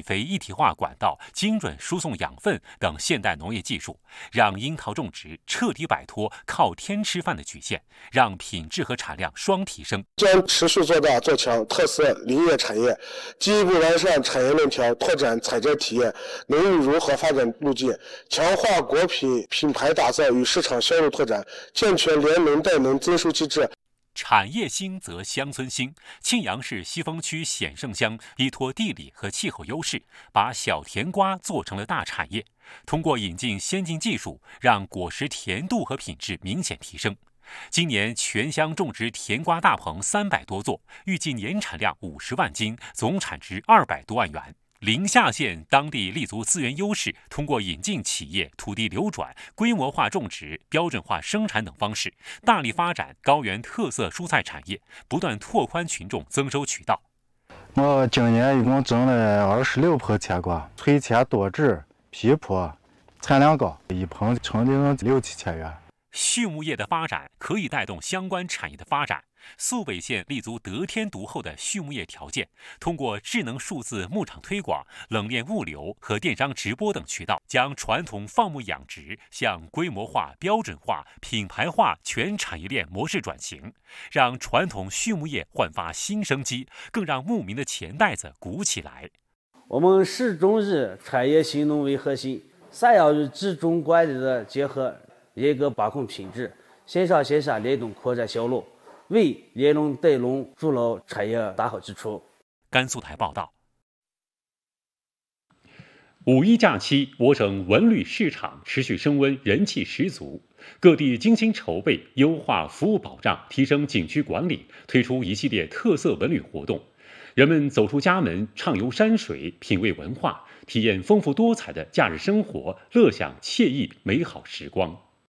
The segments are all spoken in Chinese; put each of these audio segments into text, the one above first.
肥一体化管道、精准输送养分等现代农业技术，让樱桃种植彻底摆脱靠天吃饭的局限，让品质和产量双提升。 将持续做大做强特色林业产业，进一步完善产业链条，拓展采摘体验、农业融合发展路径，强化果品品牌打造与市场销售拓展，健全联农带农增收机制。 产业兴则乡村兴。庆阳市西峰区显胜乡依托地理和气候优势，把小甜瓜做成了大产业。通过引进先进技术，让果实甜度和品质明显提升。今年全乡种植甜瓜大棚300多座，预计年产量50万斤，总产值200多万元。临夏县当地立足资源优势，通过引进企业、土地流转、规模化种植、标准化生产等方式，大力发展高原特色蔬菜产业，不断拓宽群众增收渠道。 我今年一共种了26坡甜瓜，脆甜多汁，皮薄，产量高，一棚成净6、7千元。 畜牧业的发展可以带动相关产业的发展。肃北县立足得天独厚的畜牧业条件，通过智能数字牧场推广、冷链物流和电商直播等渠道，将传统放牧养殖向规模化、标准化、品牌化全产业链模式转型，让传统畜牧业焕发新生机，更让牧民的钱袋子鼓起来。 我们始终以产业兴农为核心，3要与集中管理的结合，严格把控品质，线上线下联动扩展销路，为联农带农筑牢产业打好基础。 甘肃台报道。5·1假期，我省文旅市场持续升温，人气十足。各地精心筹备，优化服务保障，提升景区管理，推出一系列特色文旅活动。人们走出家门，畅游山水，品味文化，体验丰富多彩的假日生活，乐享惬意美好时光。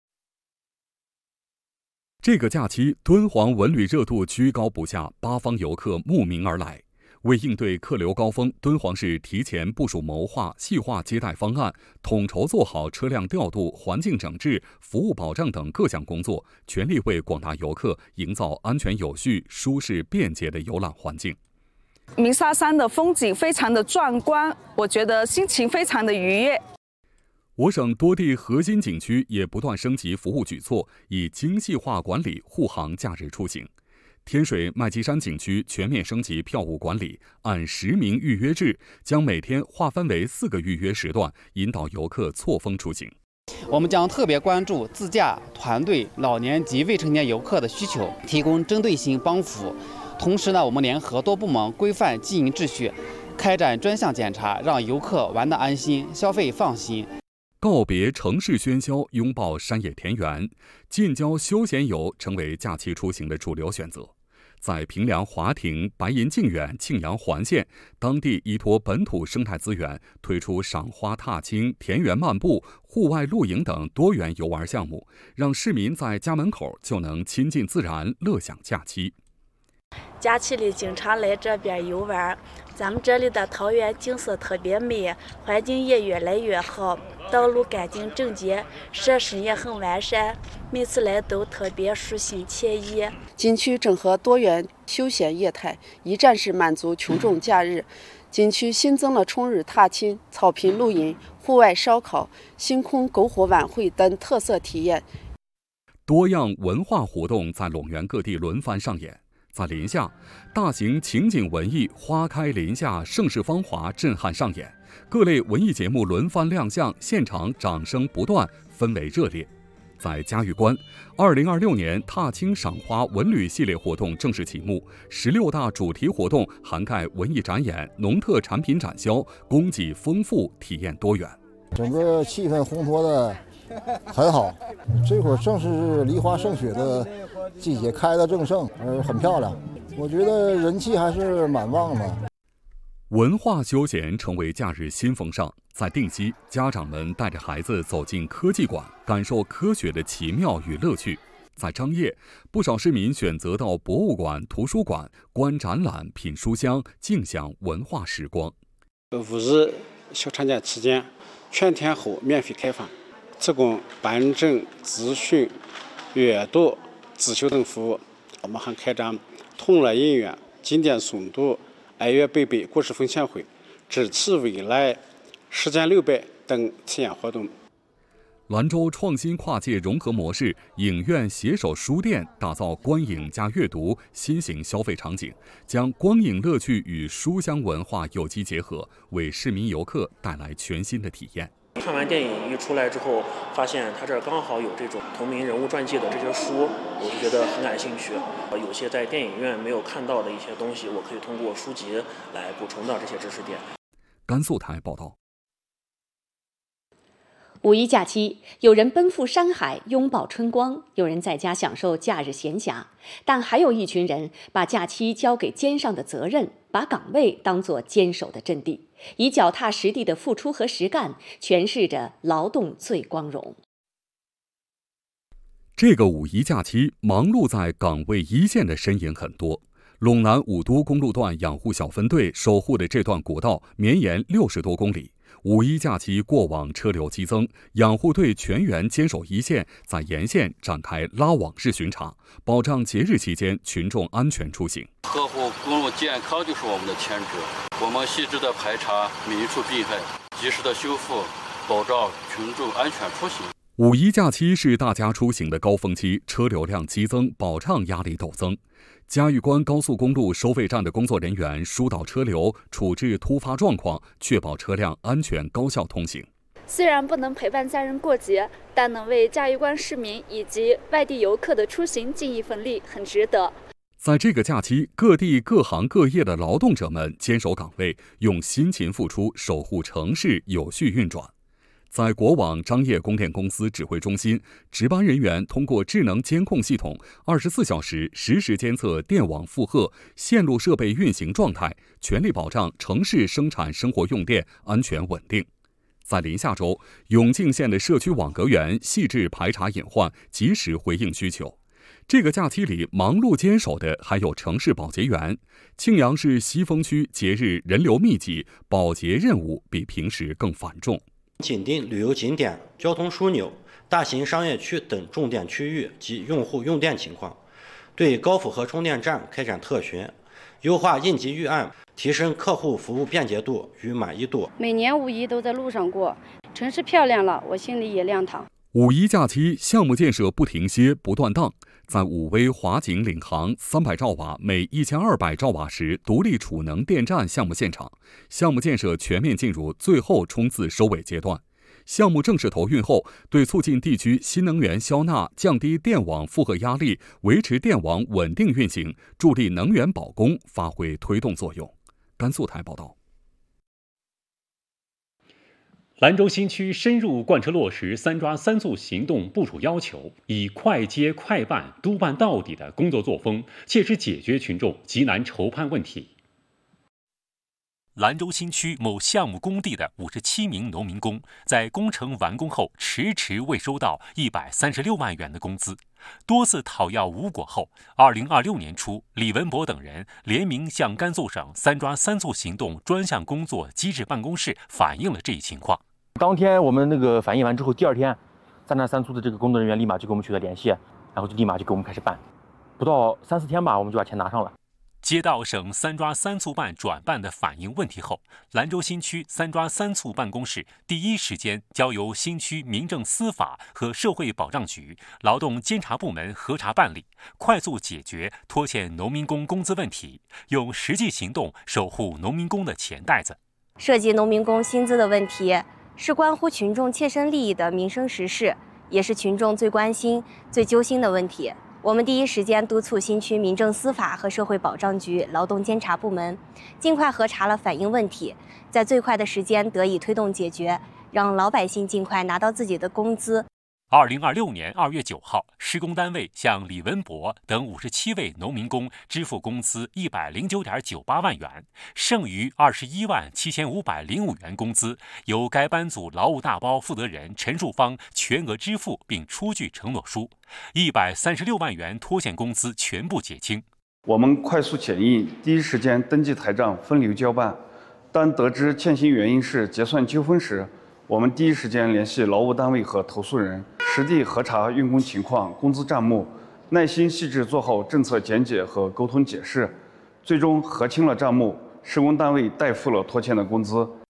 这个假期，敦煌文旅热度居高不下，八方游客慕名而来。为应对客流高峰，敦煌市提前部署谋划细化接待方案，统筹做好车辆调度、环境整治、服务保障等各项工作，全力为广大游客营造安全有序、舒适便捷的游览环境。 鸣沙山的风景非常的壮观，我觉得心情非常的愉悦。 我省多地核心景区也不断升级服务举措，以精细化管理护航假日出行。天水麦积山景区全面升级票务管理，按实名预约制，将每天划分为4个预约时段，引导游客错峰出行。 我们将特别关注自驾、团队、老年及未成年游客的需求，提供针对性帮扶。同时呢，我们联合多部门规范经营秩序，开展专项检查，让游客玩得安心，消费放心。 告别城市喧嚣，拥抱山野田园，近郊休闲游成为假期出行的主流选择。在平凉华亭、白银靖远、庆阳环线，当地依托本土生态资源，推出赏花踏青、田园漫步、户外露营等多元游玩项目，让市民在家门口就能亲近自然，乐享假期。 假期里经常来这边游玩，咱们这里的桃源景色特别美，环境也越来越好，道路干净整洁，设施也很完善，每次来都特别舒心惬意。 景区整合多元休闲业态，一站式满足群众假日。景区新增了春日踏青、草坪露营、户外烧烤、星空篝火晚会等特色体验。 多样文化活动在陇源各地轮番上演。在临夏，大型情景文艺《花开临夏，盛世芳华》震撼上演，各类文艺节目轮番亮相，现场掌声不断，氛围热烈。在嘉峪关，2026年踏青赏花文旅系列活动正式启幕，16大主题活动涵盖文艺展演、农特产品展销，供给丰富，体验多元。 整个气氛烘托的很好，这会儿正是梨花盛雪的季节，开得正盛，很漂亮。我觉得人气还是蛮旺的。 文化休闲成为假日新风尚。在定西，家长们带着孩子走进科技馆，感受科学的奇妙与乐趣。在张掖，不少市民选择到博物馆、图书馆观展览、品书香，尽享文化时光。 5日小长假期间，全天候免费开放，提供办证、咨询、阅读、自修等服务。我们还开展同乐音乐、经典诵读、爱乐北北故事分享会、 支持未来实践600等体验活动。 兰州创新跨界融合模式影院携手书店打造观影加阅读新型消费场景，将光影乐趣与书香文化有机结合，为市民游客带来全新的体验。 看完电影一出来之后，发现它这儿刚好有这种同名人物传记的这些书，我就觉得很感兴趣。有些在电影院没有看到的一些东西，我可以通过书籍来补充到这些知识点。 甘肃台报道。 五一假期，有人奔赴山海拥抱春光，有人在家享受假日闲暇，但还有一群人把假期交给肩上的责任，把岗位当作坚守的阵地，以脚踏实地的付出和实干诠释着劳动最光荣。 这个五一假期，忙碌在岗位一线的身影很多。陇南武都公路段养护小分队守护的这段国道绵延60多公里。五一假期过往车流激增，养护队全员坚守一线，在沿线展开拉网式巡查，保障节日期间群众安全出行。 呵护公路健康就是我们的前职，我们细致的排查每一处病害，及时的修复，保障群众安全出行。 五一假期是大家出行的高峰期，车流量激增，保障压力陡增。嘉峪关高速公路收费站的工作人员疏导车流，处置突发状况，确保车辆安全高效通行。 虽然不能陪伴家人过节，但能为嘉峪关市民以及外地游客的出行尽一份力，很值得。 在这个假期，各地各行各业的劳动者们坚守岗位，用辛勤付出守护城市有序运转。在国网张掖供电公司指挥中心，值班人员通过智能监控系统，24小时实时监测电网负荷、线路设备运行状态，全力保障城市生产生活用电安全稳定。在临夏州，永靖县的社区网格员细致排查隐患，及时回应需求。这个假期里，忙碌坚守的还有城市保洁员。庆阳市西峰区节日人流密集，保洁任务比平时更繁重。 紧盯旅游景点、交通枢纽、大型商业区等重点区域及用户用电情况，对高负荷充电站开展特巡，优化应急预案，提升客户服务便捷度与满意度。 每年五一都在路上过，城市漂亮了，我心里也亮堂。 五一假期，项目建设不停歇、不断档。在武威华景领航300兆瓦每1200兆瓦时独立储能电站项目现场，项目建设全面进入最后冲刺收尾阶段。项目正式投运后，对促进地区新能源销纳、降低电网负荷压力、维持电网稳定运行、助力能源保供发挥推动作用。甘肃台报道。 兰州新区深入贯彻落实3抓3促行动部署要求，以快接快办、督办到底的工作作风，切实解决群众急难愁盼问题。兰州新区某项目工地的57名农民工，在工程完工后迟迟未收到136万元的工资，多次讨要无果后，2026年初，李文博等人联名向甘肃省3抓3促行动专项工作机制办公室反映了这一情况。 当天我们反映完之后，第二天3抓3促的这个工作人员立马就跟我们取得联系，然后就立马就给我们开始办，不到3、4天吧，我们就把钱拿上了。 接到省3抓3促办转办的反映问题后，兰州新区3抓3促办公室第一时间交由新区民政司法和社会保障局、劳动监察部门核查办理，快速解决拖欠农民工工资问题，用实际行动守护农民工的钱袋子。 涉及农民工薪资的问题，是关乎群众切身利益的民生实事，也是群众最关心、最揪心的问题。我们第一时间督促新区民政司法和社会保障局、劳动监察部门尽快核查了反映问题，在最快的时间得以推动解决，让老百姓尽快拿到自己的工资。 2026年2月9号，施工单位向李文博等57位农民工支付工资109.98万元，剩余21万7505元工资由该班组劳务大包负责人陈树芳全额支付并出具承诺书，136万元拖欠工资全部结清。 我们快速检验，第一时间登记台账，分流交办。当得知欠薪原因是结算纠纷时，我们第一时间联系劳务单位和投诉人，实地核查运工情况、工资账目，耐心细致做好政策讲解和沟通解释，最终核清了账目， 施工单位代付了拖欠的工资。